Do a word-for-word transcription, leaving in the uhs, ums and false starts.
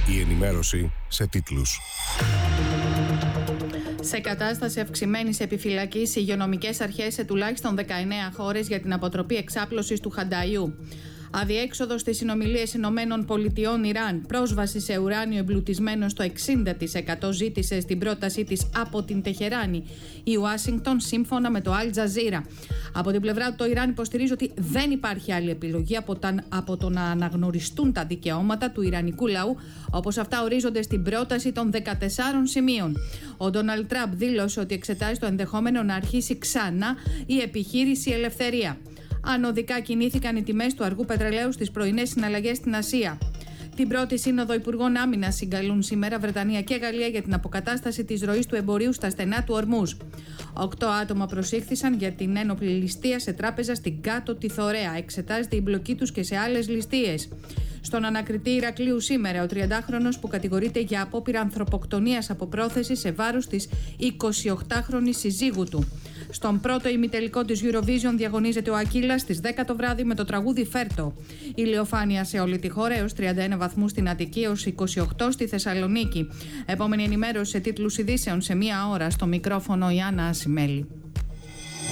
Η ενημέρωση σε τίτλους. Σε κατάσταση αυξημένης επιφυλακής, οι υγειονομικές αρχές σε τουλάχιστον δεκαεννέα χώρες για την αποτροπή εξάπλωσης του Χανταϊού. Αδιέξοδο στις συνομιλίες Ηνωμένων Πολιτειών Ιράν. Πρόσβαση σε ουράνιο εμπλουτισμένο στο εξήντα τοις εκατό ζήτησε στην πρότασή της από την Τεχεράνη η Ουάσιγκτον, σύμφωνα με το Αλ Τζαζίρα. Από την πλευρά του, το Ιράν υποστηρίζει ότι δεν υπάρχει άλλη επιλογή από, τα, από το να αναγνωριστούν τα δικαιώματα του ιρανικού λαού, όπως αυτά ορίζονται στην πρόταση των δεκατεσσάρων σημείων. Ο Ντόναλντ Τραμπ δήλωσε ότι εξετάζει το ενδεχόμενο να αρχίσει ξανά η επιχείρηση Ελευθερία. Ανωδικά κινήθηκαν οι τιμές του αργού πετρελαίου στις πρωινές συναλλαγές στην Ασία. Την πρώτη σύνοδο Υπουργών Άμυνας συγκαλούν σήμερα Βρετανία και Γαλλία για την αποκατάσταση της ροής του εμπορίου στα στενά του Ορμούζ. Οκτώ άτομα προσήχθησαν για την ένοπλη ληστεία σε τράπεζα στην Κάτω τη Θωρέα. Εξετάζεται η μπλοκή τους και σε άλλες ληστείες. Στον ανακριτή Ηρακλείου σήμερα, ο τριαντάχρονος που κατηγορείται για απόπειρα ανθρωποκτονίας από πρόθεση σε βάρος της εικοσιοκτάχρονης συζύγου του. Στον πρώτο ημιτελικό της Eurovision διαγωνίζεται ο Ακύλας στις δέκα το βράδυ με το τραγούδι Φέρτο. Ηλιοφάνεια σε όλη τη χώρα έως τριάντα ένα βαθμούς στην Αττική, έως είκοσι οκτώ στη Θεσσαλονίκη. Επόμενη ενημέρωση σε τίτλους ειδήσεων σε μία ώρα. Στο μικρόφωνο η Άννα Ασημέλη.